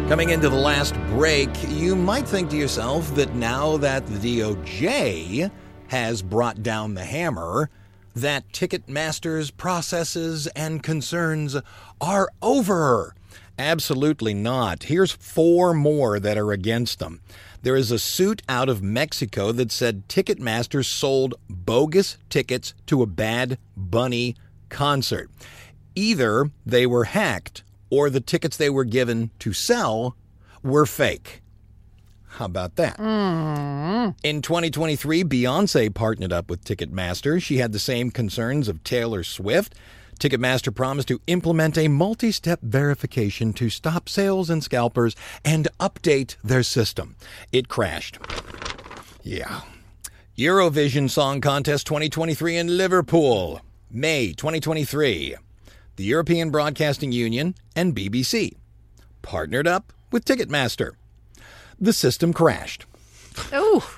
Coming into the last break, you might think to yourself that now that the DOJ has brought down the hammer, that Ticketmaster's processes and concerns are over. Absolutely not. Here's 4 more that are against them. There is a suit out of Mexico that said Ticketmaster sold bogus tickets to a Bad Bunny concert. Either they were hacked or the tickets they were given to sell were fake. How about that? In 2023, Beyoncé partnered up with Ticketmaster. She had the same concerns of Taylor Swift. Ticketmaster promised to implement a multi-step verification to stop sales and scalpers and update their system. It crashed. Yeah. Eurovision Song Contest 2023 in Liverpool, May 2023. The European Broadcasting Union and BBC partnered up with Ticketmaster. The system crashed. Oh.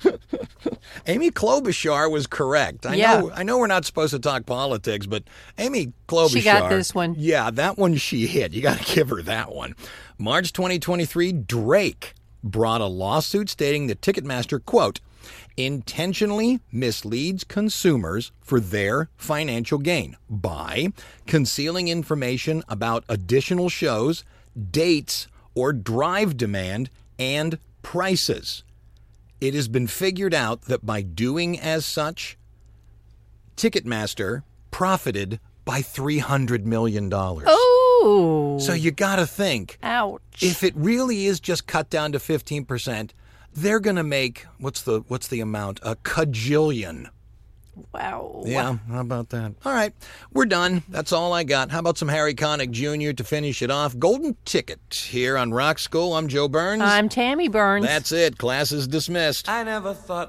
Amy Klobuchar was correct. I know we're not supposed to talk politics, but Amy Klobuchar. She got this one. Yeah, that one she hit. You got to give her that one. March 2023, Drake brought a lawsuit stating that Ticketmaster, quote, intentionally misleads consumers for their financial gain by concealing information about additional shows, dates, or drive demand and prices. It has been figured out that by doing as such, Ticketmaster profited by $300 million. Oh. So you got to think. Ouch. If it really is just cut down to 15%, they're going to make, what's the amount? A cajillion. Wow. Yeah, how about that? All right, we're done. That's all I got. How about some Harry Connick Jr. to finish it off? Golden Ticket here on Rock School. I'm Joe Burns. I'm Tammy Burns. That's it. Class is dismissed. I never thought